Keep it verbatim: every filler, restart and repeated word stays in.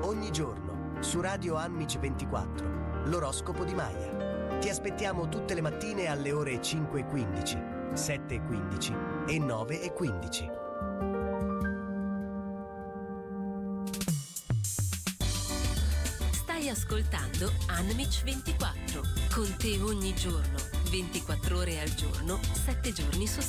Ogni giorno, su Radio Anmic ventiquattro, l'oroscopo di Maya. Ti aspettiamo tutte le mattine alle ore cinque e quindici, sette e quindici e nove e quindici. Stai ascoltando Anmic ventiquattro, con te ogni giorno, ventiquattro ore al giorno, sette giorni su